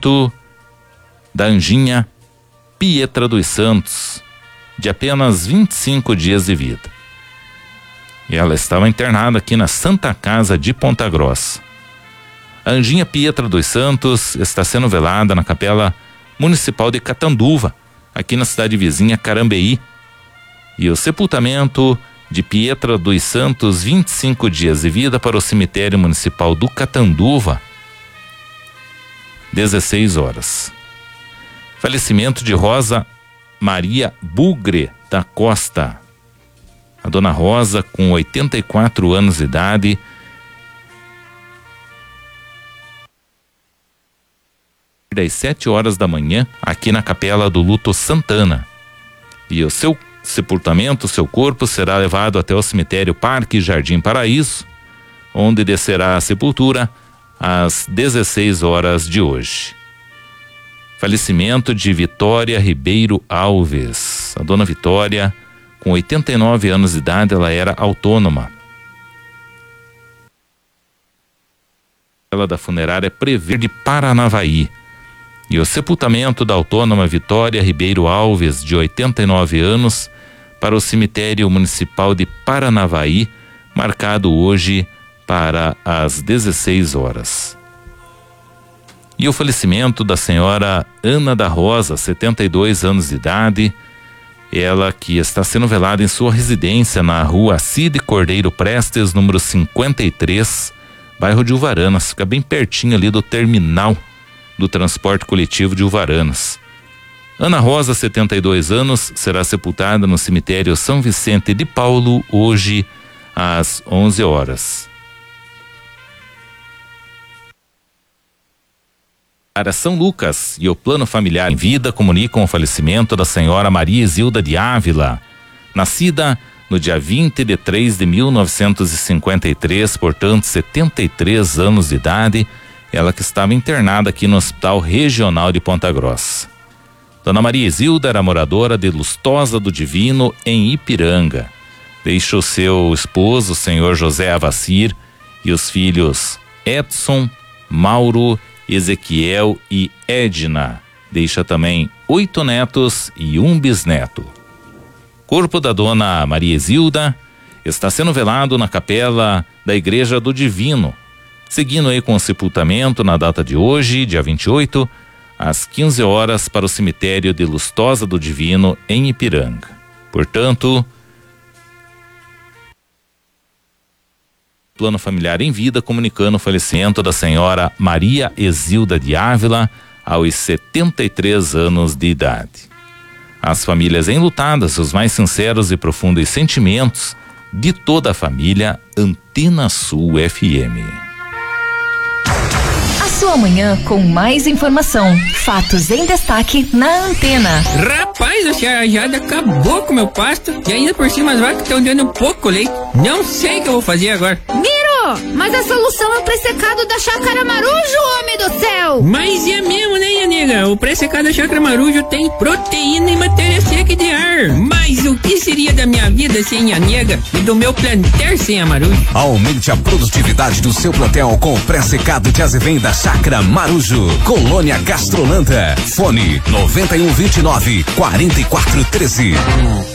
falecimento da anjinha Pietra dos Santos, de apenas 25 dias de vida. E ela estava internada aqui na Santa Casa de Ponta Grossa. A anjinha Pietra dos Santos está sendo velada na Capela Municipal de Catanduva, aqui na cidade vizinha Carambeí. E o sepultamento de Pietra dos Santos, 25 dias de vida, para o cemitério municipal do Catanduva, 16 horas. Falecimento de Rosa Maria Bugre da Costa. A dona Rosa, com 84 anos de idade, das 7 horas da manhã, aqui na Capela do Luto Santana. E o seu sepultamento, seu corpo, será levado até o cemitério Parque Jardim Paraíso, onde descerá a sepultura às 16 horas de hoje. Falecimento de Vitória Ribeiro Alves. A dona Vitória, com 89 anos de idade, ela era autônoma. Ela da funerária Prever de Paranavaí. E o sepultamento da autônoma Vitória Ribeiro Alves, de 89 anos, para o cemitério municipal de Paranavaí, marcado hoje para as 16 horas. E o falecimento da senhora Ana da Rosa, 72 anos de idade, ela que está sendo velada em sua residência na rua Cide Cordeiro Prestes, número 53, bairro de Uvaranas, fica bem pertinho ali do terminal do transporte coletivo de Uvaranas. Ana Rosa, 72 anos, será sepultada no cemitério São Vicente de Paulo, hoje às 11 horas. Para São Lucas e o Plano Familiar em Vida comunicam o falecimento da senhora Maria Isilda de Ávila, nascida no dia 20 de 3 de 1953, portanto 73 anos de idade, ela que estava internada aqui no Hospital Regional de Ponta Grossa. Dona Maria Isilda era moradora de Lustosa do Divino, em Ipiranga. Deixa o seu esposo, o senhor José Avacir, e os filhos Edson, Mauro, Ezequiel e Edna. Deixa também 8 netos e 1 bisneto. Corpo da dona Maria Isilda está sendo velado na capela da Igreja do Divino, seguindo aí com o sepultamento na data de hoje, dia 28, às 15 horas, para o cemitério de Lustosa do Divino, em Ipiranga. Portanto, Plano Familiar em Vida comunicando o falecimento da senhora Maria Isilda de Ávila, aos 73 anos de idade. As famílias enlutadas, os mais sinceros e profundos sentimentos de toda a família. Antena Sul FM. Sua manhã com mais informação, fatos em destaque na Antena. Rapaz, a charajada acabou com o meu pasto e ainda por cima as vacas estão dando pouco leite. Não sei o que eu vou fazer agora. Miro, mas a solução é o pré-secado da Chácara Marujo, homem do céu! Mas é mesmo, né, amiga? O pré-secado da Chácara Marujo tem proteína e matéria seca de ar. Mas o que seria da minha vida sem a nega e do meu plantel sem a Marujo? Aumente a produtividade do seu plantel com o pré-secado de azevém da Chácara Marujo, Colônia Gastrolanda. Fone 9129-4413.